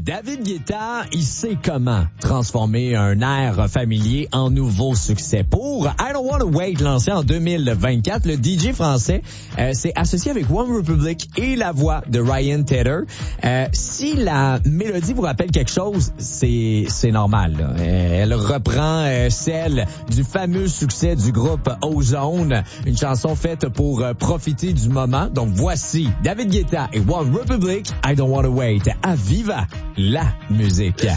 David Guetta, il sait comment transformer un air familier en nouveau succès. Pour I Don't Wanna Wait, lancé en 2024, le DJ français s'est associé avec One Republic et la voix de Ryan Tedder. Si la mélodie vous rappelle quelque chose, c'est normal, là. Elle reprend celle du fameux succès du groupe Ozone, une chanson faite pour profiter du moment. Donc voici David Guetta et One Republic, I Don't Wanna Wait, à Viva la musique.